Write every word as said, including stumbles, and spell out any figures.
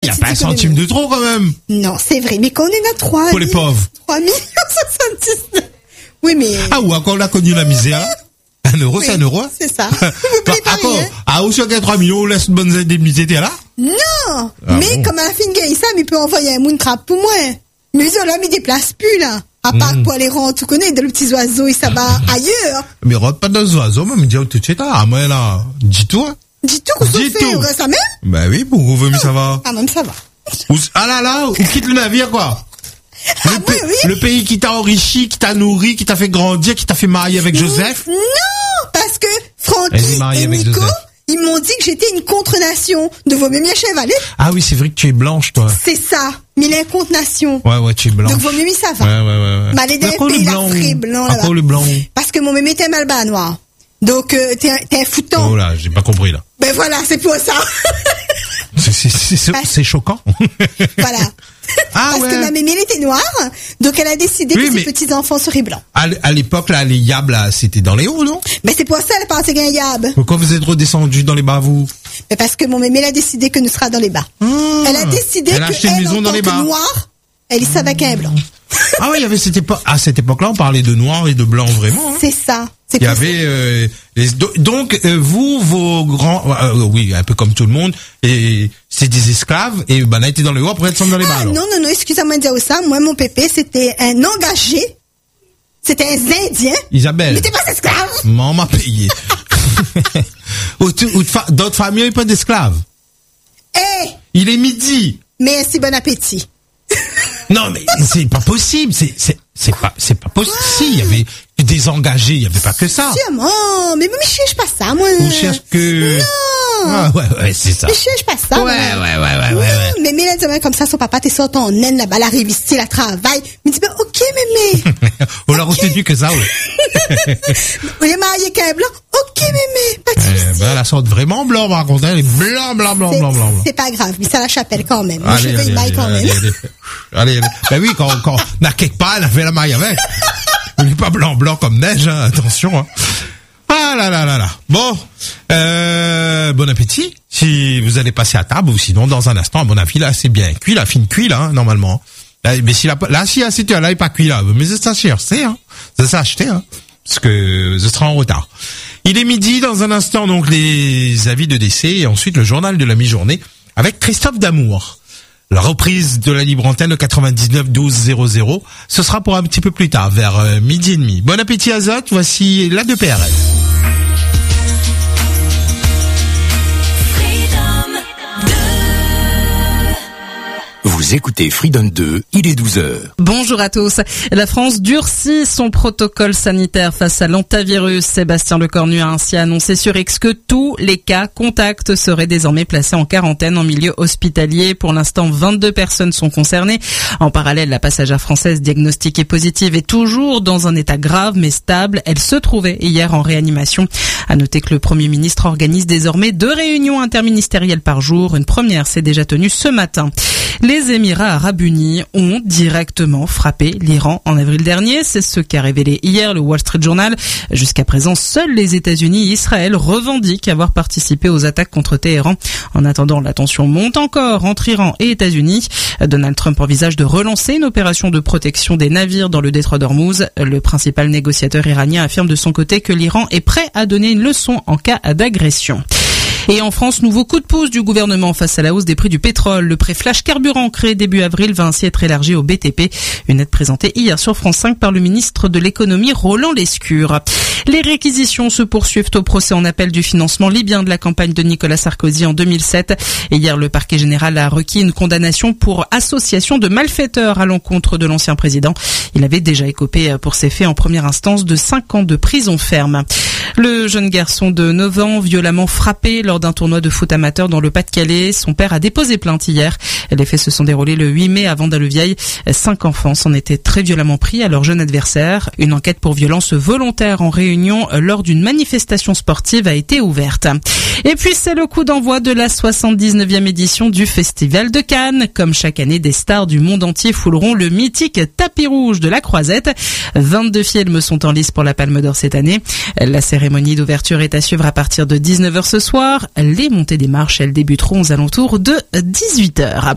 y a pas un centime de trop quand même. Non, c'est vrai, mais quand on est à trois. Pour les pauvres. trois millions soixante-dix-neuf. Oui, mais. Ah, ou encore on a connu la misère. Un euro, oui, c'est un euro. C'est ça. Bah, encore. Ah, ou sur trois millions, on laisse une bonne indemnité, t'es là? Non. Ah, mais bon. Comme à la fin de guerre, ça, il peut envoyer un moontrap pour moi. Mais ils ont là, mais déplace plus, là. À part mm. pour aller rendre, tu connais, de les petits oiseaux, et ça va ailleurs. Mais rentre pas dans les oiseaux, mais me dis tout de suite, ah, moi, là, dis-toi. Dis-toi qu'on se fait, ça même? Bah oui, pour vous, mais ça va. Ah, même ça va. Ou, ah là là, ou quitte le navire, quoi. Ah, le, oui, pa- oui. le pays qui t'a enrichi, qui t'a nourri, qui t'a fait grandir, qui t'a fait marier avec Joseph. Non, parce que Francky et Nico, ils m'ont dit que j'étais une contre-nation. De vaut mieux chevaler. Ah oui, c'est vrai que tu es blanche, toi. C'est ça. Mais il est contre-nation. Ouais, ouais, tu es blanche. Donc vaut mieux, ça va. Ouais, ouais, ouais. ouais. Mais les deux pays, là, très blanc, là. Encore le blanc. Parce que mon mémé était mal bas noir. Donc, euh, t'es, t'es un foutant. Oh là, j'ai pas compris, là. Ben voilà, c'est pour ça. c'est, c'est, c'est, c'est, c'est choquant. Voilà. Ah, parce ouais. que ma mémé, elle était noire, donc elle a décidé oui, que ses petits-enfants seraient blancs. À, à l'époque, là, les yabs, là, c'était dans les hauts, non? Mais c'est pour ça qu'elle pensait qu'un yab. Pourquoi vous êtes redescendu dans les bas, vous? Mais parce que mon mémé, elle a décidé que nous sera dans les bas. Ah, elle a décidé elle a que acheté elle, une maison en dans tant les que bas. noire, elle y savait qu'un blanc. Ah oui, il y avait cette époque, à cette époque-là, on parlait de noir et de blanc, vraiment. Hein. C'est ça. C'est il y avait euh, les, donc euh, vous vos grands euh, oui un peu comme tout le monde et c'est des esclaves et ben on a été dans le haut après être dans les bas. Ah non non non excusez-moi de dire ça, moi mon pépé c'était un engagé, c'était un Indien. Isabelle. Mais t'es pas esclave. Maman m'a payé. ou, ou d'autres familles n'ont pas d'esclaves. Eh. Hey, il est midi. Merci, bon appétit. Non mais c'est pas possible, c'est c'est c'est pas c'est pas possible. Si, il y avait des engagés, il y avait pas que ça. Sûrement, mais moi je cherche pas ça moi. On cherche que non. Ah ouais ouais, c'est ça. Je cherche pas ça. Ouais ouais ouais ouais ouais. ouais. Mais mais là comme ça son papa t'es sorti en naine là-bas, la réviste, la travail. Mais tu dis OK mémé. On l'a retenu que ça ouais. On est marié qu'un blanc. OK mémé, pas de souci. Eh ben, elle sorte vraiment blanc par contre, elle est blanc blanc blanc blanc blanc. C'est pas grave, mais c'est à la chapelle quand même. Allez, je fais une maille quand allez, même. Allez, allez, allez. Ben oui, quand, quand on a quelque part, elle a fait la maille avec. Elle n'est pas blanc blanc comme neige, hein, attention. Hein. Ah là là là là. Bon, euh, bon appétit. Si vous allez passer à table ou sinon dans un instant, à mon avis là, c'est bien cuit, la fine cuit là, hein, normalement. Là, mais si la, là, si la situation là est pas cuit là, mais c'est ça cher, c'est hein, ça s'est acheté hein, parce que ce sera en retard. Il est midi dans un instant donc les avis de décès et ensuite le journal de la mi-journée avec Christophe Damour. La reprise de la libre antenne de quatre-vingt-dix-neuf douze zéro zéro, ce sera pour un petit peu plus tard, vers euh, midi et demi. Bon appétit Azote, voici la deux P R L. Vous écoutez Freedom deux, il est douze heures. Bonjour à tous. La France durcit son protocole sanitaire face à l'hantavirus. Sébastien Lecornu a ainsi annoncé sur X que tous les cas contacts seraient désormais placés en quarantaine en milieu hospitalier. Pour l'instant, vingt-deux personnes sont concernées. En parallèle, la passagère française diagnostiquée positive est toujours dans un état grave mais stable. Elle se trouvait hier en réanimation. À noter que le Premier ministre organise désormais deux réunions interministérielles par jour. Une première s'est déjà tenue ce matin. Les Émirats Arabes Unis ont directement frappé l'Iran en avril dernier. C'est ce qu'a révélé hier le Wall Street Journal. Jusqu'à présent, seuls les États-Unis et Israël revendiquent avoir participé aux attaques contre Téhéran. En attendant, la tension monte encore entre Iran et États-Unis. Donald Trump envisage de relancer une opération de protection des navires dans le détroit d'Ormuz. Le principal négociateur iranien affirme de son côté que l'Iran est prêt à donner une leçon en cas d'agression. Et en France, nouveau coup de pouce du gouvernement face à la hausse des prix du pétrole. Le prêt flash carburant créé début avril va ainsi être élargi au B T P. Une aide présentée hier sur France cinq par le ministre de l'économie Roland Lescure. Les réquisitions se poursuivent au procès en appel du financement libyen de la campagne de Nicolas Sarkozy en deux mille sept. Et hier, le parquet général a requis une condamnation pour association de malfaiteurs à l'encontre de l'ancien président. Il avait déjà écopé pour ces faits en première instance de cinq ans de prison ferme. Le jeune garçon de neuf ans, violemment frappé lors d'un tournoi de foot amateur dans le Pas-de-Calais. Son père a déposé plainte hier. Les faits se sont déroulés le huit mai à Vendée-le-Vieil. Cinq enfants s'en étaient très violemment pris à leur jeune adversaire. Une enquête pour violence volontaire en réunion lors d'une manifestation sportive a été ouverte. Et puis c'est le coup d'envoi de la soixante-dix-neuvième édition du Festival de Cannes. Comme chaque année, des stars du monde entier fouleront le mythique tapis rouge de la Croisette. vingt-deux films sont en lice pour la Palme d'Or cette année. La cérémonie d'ouverture est à suivre à partir de dix-neuf heures ce soir. Les montées des marches, elles débuteront aux alentours de dix-huit heures.